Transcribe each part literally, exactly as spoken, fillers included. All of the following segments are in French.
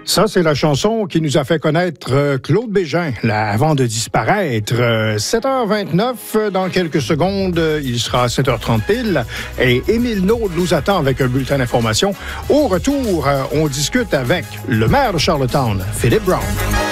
Ça, c'est la chanson qui nous a fait connaître euh, Claude Bégin, là, avant de disparaître. Euh, sept heures vingt-neuf, dans quelques secondes, euh, il sera sept heures trente pile. Et Émile Naude nous attend avec un bulletin d'information. Au retour, euh, on discute avec le maire de Charlottetown, Philippe Brown.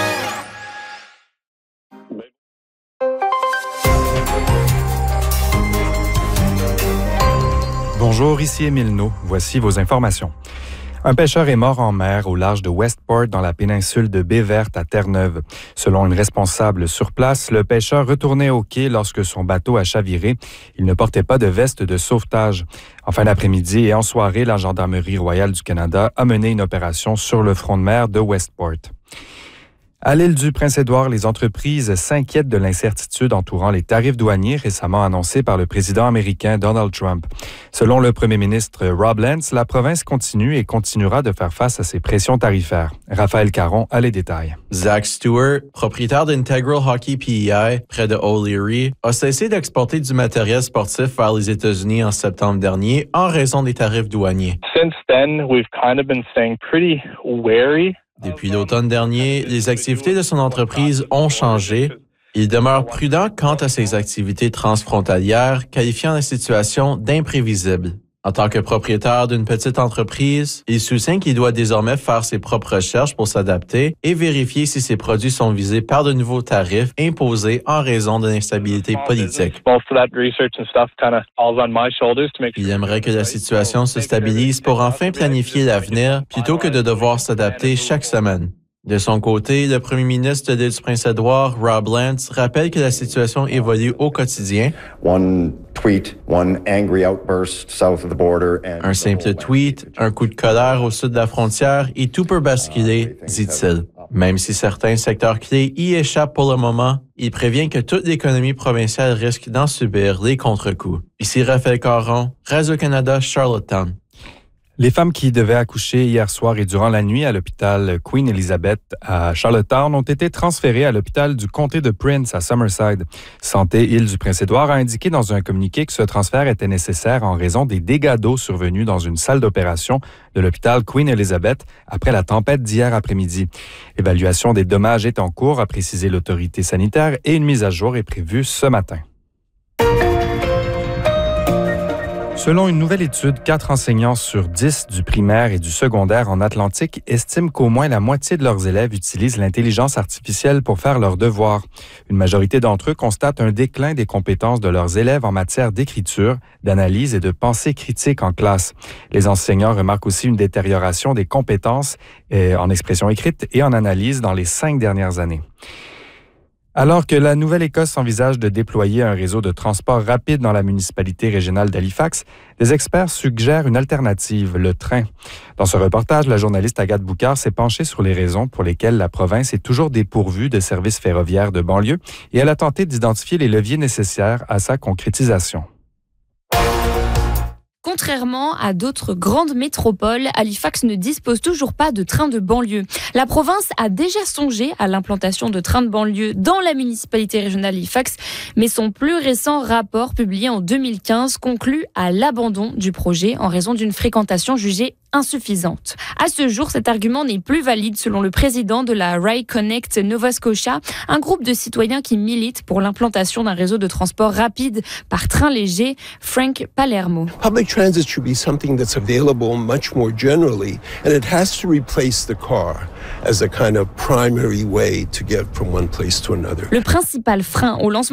Bonjour, ici Émile Naude. Voici vos informations. Un pêcheur est mort en mer au large de Westport dans la péninsule de Baie-Verte à Terre-Neuve. Selon une responsable sur place, le pêcheur retournait au quai lorsque son bateau a chaviré. Il ne portait pas de veste de sauvetage. En fin d'après-midi et en soirée, la Gendarmerie royale du Canada a mené une opération sur le front de mer de Westport. À l'île du Prince-Édouard, les entreprises s'inquiètent de l'incertitude entourant les tarifs douaniers récemment annoncés par le président américain Donald Trump. Selon le premier ministre Rob Lentz, la province continue et continuera de faire face à ces pressions tarifaires. Raphaël Caron a les détails. Zach Stewart, propriétaire d'Integral Hockey P E I près de O'Leary, a cessé d'exporter du matériel sportif vers les États-Unis en septembre dernier en raison des tarifs douaniers. Since then, we've kind of been staying pretty wary. Depuis l'automne dernier, les activités de son entreprise ont changé. Il demeure prudent quant à ses activités transfrontalières, qualifiant la situation d'imprévisible. En tant que propriétaire d'une petite entreprise, il soutient qu'il doit désormais faire ses propres recherches pour s'adapter et vérifier si ses produits sont visés par de nouveaux tarifs imposés en raison de l'instabilité politique. Il aimerait que la situation se stabilise pour enfin planifier l'avenir plutôt que de devoir s'adapter chaque semaine. De son côté, le premier ministre de l'île du Prince-Édouard, Rob Lentz, rappelle que la situation évolue au quotidien. One tweet, one angry outburst south of the border and un simple tweet, un coup de colère au sud de la frontière et tout peut basculer, dit-il. Même si certains secteurs clés y échappent pour le moment, il prévient que toute l'économie provinciale risque d'en subir les contre-coups. Ici Raphaël Caron, Radio-Canada, Charlottetown. Les femmes qui devaient accoucher hier soir et durant la nuit à l'hôpital Queen Elizabeth à Charlottetown ont été transférées à l'hôpital du comté de Prince à Summerside. Santé Île du Prince-Édouard a indiqué dans un communiqué que ce transfert était nécessaire en raison des dégâts d'eau survenus dans une salle d'opération de l'hôpital Queen Elizabeth après la tempête d'hier après-midi. L'évaluation des dommages est en cours, a précisé l'autorité sanitaire, et une mise à jour est prévue ce matin. Selon une nouvelle étude, quatre enseignants sur dix du primaire et du secondaire en Atlantique estiment qu'au moins la moitié de leurs élèves utilisent l'intelligence artificielle pour faire leurs devoirs. Une majorité d'entre eux constatent un déclin des compétences de leurs élèves en matière d'écriture, d'analyse et de pensée critique en classe. Les enseignants remarquent aussi une détérioration des compétences en expression écrite et en analyse dans les cinq dernières années. Alors que la Nouvelle-Écosse envisage de déployer un réseau de transport rapide dans la municipalité régionale d'Halifax, des experts suggèrent une alternative, le train. Dans ce reportage, la journaliste Agathe Boucard s'est penchée sur les raisons pour lesquelles la province est toujours dépourvue de services ferroviaires de banlieue et elle a tenté d'identifier les leviers nécessaires à sa concrétisation. Contrairement à d'autres grandes métropoles, Halifax ne dispose toujours pas de trains de banlieue. La province a déjà songé à l'implantation de trains de banlieue dans la municipalité régionale d'Halifax, mais son plus récent rapport publié en deux mille quinze conclut à l'abandon du projet en raison d'une fréquentation jugée insuffisante. À ce jour, cet argument n'est plus valide selon le président de la Rail Connect Nova Scotia, un groupe de citoyens qui militent pour l'implantation d'un réseau de transport rapide par train léger, Frank Palermo. Public transit should be something that's available much more generally, and it has to replace the car as a kind of primary way to get from one place to another. Le principal frein au lancement